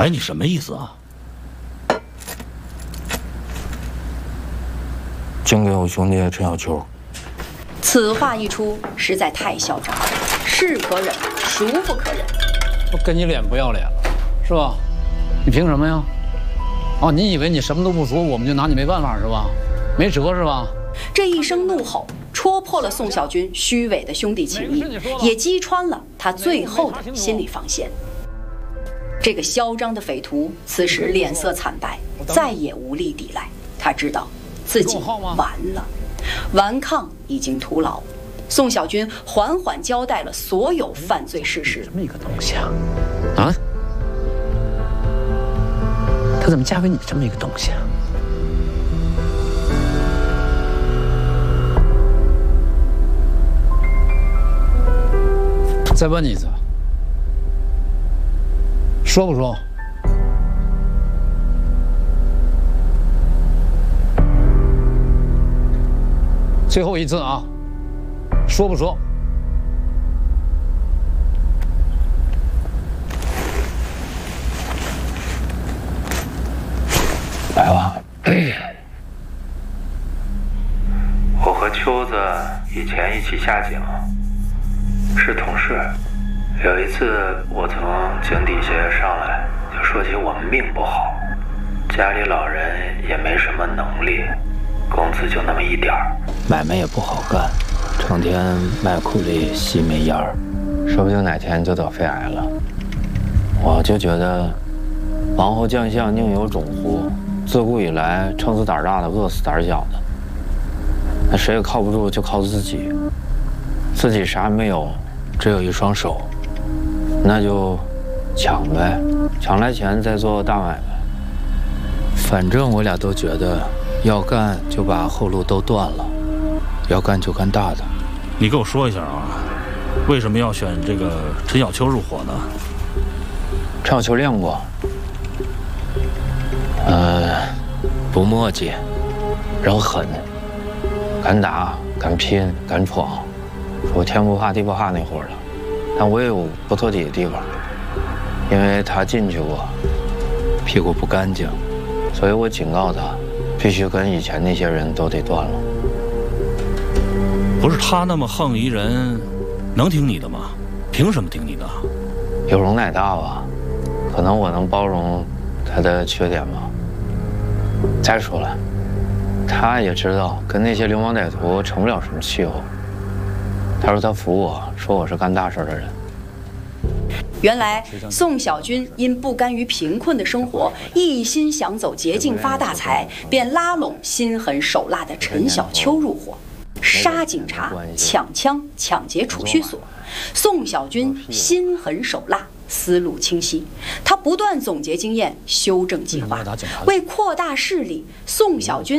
哎，你什么意思啊？ 交给我兄弟陈小秋。 此话一出，实在太嚣张了，是可忍，孰不可忍？ 我跟你脸不要脸了，是吧？你凭什么呀？哦，你以为你什么都不说，我们就拿你没办法是吧？没辙是吧？ 这一声怒吼，戳破了宋小军虚伪的兄弟情谊，也击穿了他最后的心理防线。这个嚣张的匪徒此时脸色惨白，再也无力抵赖。他知道自己完了，顽抗已经徒劳。宋小军缓缓交代了所有犯罪事实。 这么一个东西啊，啊？他怎么嫁给你这么一个东西啊？再问你一次，说不说？最后一次啊，说不说？ 来吧。 我和秋子以前一起下井，是同事。有一次我从井底下上来，就说起我们命不好，家里老人也没什么能力，工资就那么一点儿， 买卖也不好干，成天卖苦力吸煤烟儿，说不定哪天就得肺癌了。我就觉得，王侯将相宁有种乎？自古以来，撑死胆大的，饿死胆小的。那谁也靠不住，就靠自己。自己啥也没有，只有一双手，那就抢呗，抢来钱再做大买卖。反正我俩都觉得，要干就把后路都断了，要干就干大的。 你给我说一下啊，为什么要选这个陈小秋入伙呢？ 陈小秋练过，不墨迹，人狠，敢打，敢拼，敢闯，说天不怕地不怕那会儿了。但我也有不妥底的地方，因为他进去过，屁股不干净，所以我警告他，必须跟以前那些人都得断了。 不是他那么横一人，能听你的吗？凭什么听你的？ 有容乃大吧，可能我能包容他的缺点吧。再说了，他也知道跟那些流氓歹徒成不了什么气候。他说他服我，说我是干大事的人。 原来宋小军因不甘于贫困的生活，一心想走捷径发大财，便拉拢心狠手辣的陈小秋入伙，杀警察、抢枪、抢劫储蓄所。宋小军心狠手辣，思路清晰，他不断总结经验，修正计划。为扩大势力，宋小军